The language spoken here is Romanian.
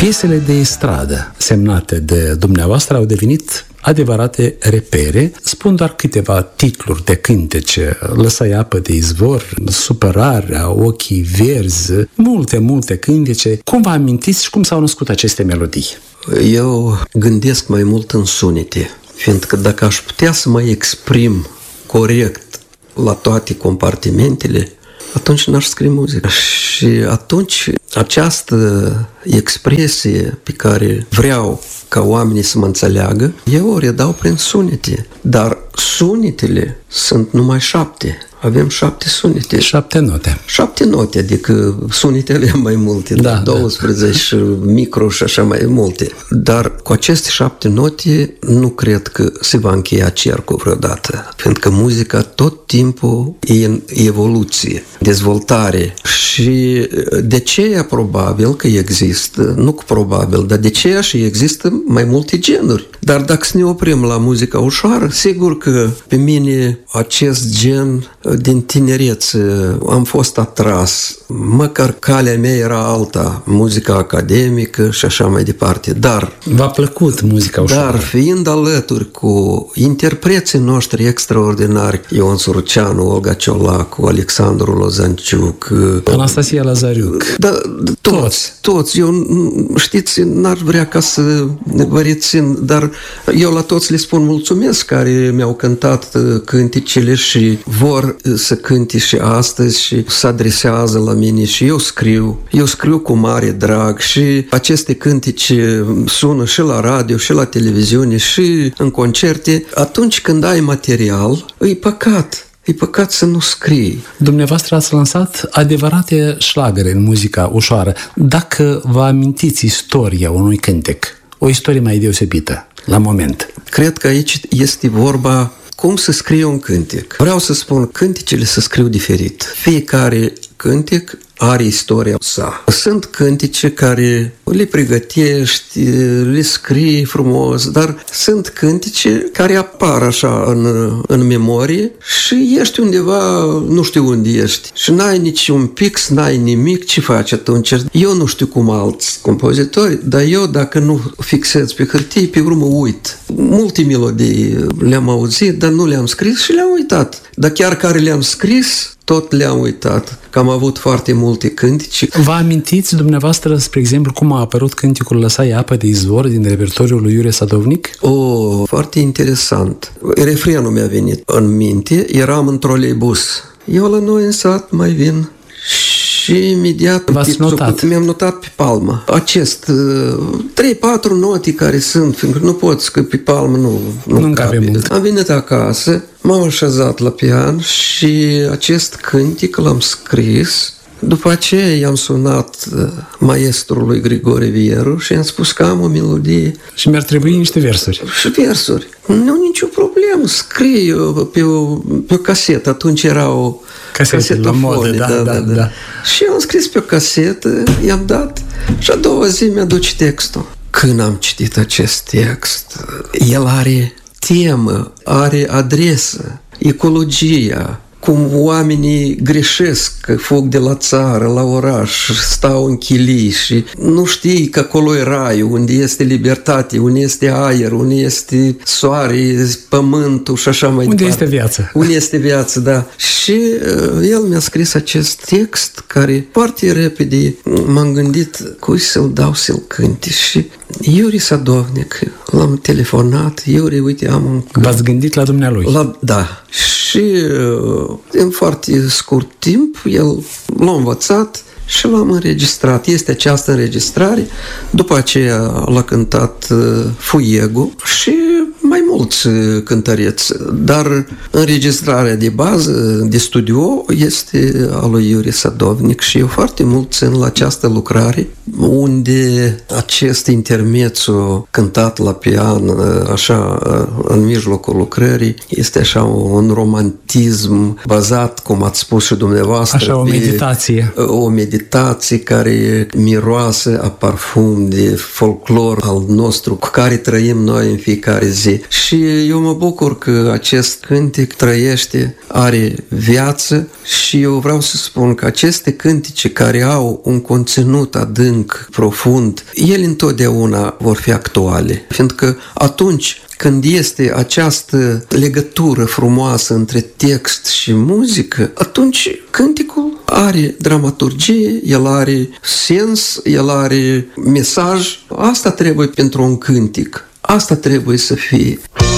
Piesele de stradă semnate de dumneavoastră au devenit adevărate repere. Spun doar câteva titluri de cântece: Lăsai apă de izvor, Supărarea, Ochii verzi, multe cântece. Cum vă amintiți și cum s-au născut aceste melodii? Eu gândesc mai mult în sunete, fiindcă dacă aș putea să mă exprim corect la toate compartimentele, atunci n-aș scrie muzică. Și atunci această expresie pe care vreau ca oamenii să mă înțeleagă, eu o redau prin sunete. Dar sunetele sunt numai 7. Avem 7 sunete. 7 note. 7 note, adică sunetele mai multe, da, 12 micro și așa mai multe. Dar cu aceste 7 note nu cred că se va încheia cercul vreodată. Pentru că muzica tot timpul e în evoluție, dezvoltare. Și de aceea probabil că există, nu că probabil, dar de aceea și există mai multe genuri. Dar dacă să ne oprim la muzica ușoară, sigur că pe mine acest gen din tinerețe am fost atras. Măcar calea mea era alta, muzica academică și așa mai departe. Dar v-a plăcut muzica ușoară? Dar fiind alături cu interpreții noștri extraordinari, Ion Suruceanu, Olga Ciolacu, Alexandru Lozanciuc, Anastasia Lazariuc. Da, toți. Eu, știți, n-ar vrea ca să vă rețin, dar eu la toți le spun mulțumesc care mi-au cântat cântecele și vor să cânte și astăzi și se adresează la mine și eu scriu cu mare drag și aceste cântece sună și la radio, și la televiziune, și în concerte. Atunci când ai material, e păcat să nu scrii. Dumneavoastră ați lansat adevărate șlagăre în muzica ușoară. Dacă vă amintiți istoria unui cântec, o istorie mai deosebită, la moment. Cred că aici este vorba cum să scrie un cântec. Vreau să spun, cântecele se scriu diferit. Fiecare cântec are istoria sa. Sunt cântece care le pregătești, le scrii frumos, dar sunt cântece care apar așa în memorie și ești undeva, nu știu unde ești. Și n-ai nici un pix, n-ai nimic, ce faci atunci? Eu nu știu cum alți compozitori, dar eu dacă nu fixez pe hârtie, pe urmă uit. Multe melodii le-am auzit, dar nu le-am scris și le-am uitat. Dar chiar care le-am scris, tot le-am uitat, că am avut foarte multe cântece. Vă amintiți dumneavoastră, spre exemplu, cum a apărut cântecul Lăsai apă de izvor din repertoriul lui Iurie Sadovnic? Foarte interesant. Refrenul mi-a venit în minte, eram în troleibus. Eu la noi în sat mai vin și imediat mi-am notat pe palmă acest 3-4 note care sunt, fiindcă nu poți, că pe palmă nu cabe mult. Am venit acasă, m-am așezat la pian și acest cântec l-am scris. După aceea i-am sunat maestrului Grigore Vieru și i-am spus că am o melodie. Și mi-ar trebui niște versuri. Și versuri. Nu nicio problemă, scrie pe o casetă. Atunci era o casetă modă, da. Și am scris pe o casetă, i-am dat și a doua zi mi-aduce textul. Când am citit acest text, el are temă, are adresă, ecologia, cum oamenii greșesc, că fug de la țară, la oraș, stau în chilii și nu știi că acolo e raiul, unde este libertate, unde este aer, unde este soare, pământul și așa mai departe. Unde este viața. Unde este viața, da. Și el mi-a scris acest text care foarte repede m-am gândit cui să-l dau să-l cânte și Iurie Sadovnic, l-am telefonat, Iurie, uite, am un... V-ați gândit la dumnealui? Da. Și în foarte scurt timp el l-a învățat și l-am înregistrat. Este această înregistrare. După aceea l-a cântat Fuiegu și mai mulți cântăreți. Dar înregistrarea de bază, de studio, este a lui Iurie Sadovnic și eu foarte mult țin la această lucrare, unde acest intermezzo cântat la pian, așa, în mijlocul lucrării, este așa un romantism bazat, cum ați spus și dumneavoastră, așa, o meditație. O meditație care miroase a parfum de folclor al nostru, cu care trăim noi în fiecare zi. Și eu mă bucur că acest cântec trăiește, are viață și eu vreau să spun că aceste cântece care au un conținut adânc, profund, ele întotdeauna vor fi actuale. Fiindcă atunci când este această legătură frumoasă între text și muzică, atunci cântecul are dramaturgie, el are sens, el are mesaj. Asta trebuie pentru un cântec. Asta trebuie să fie.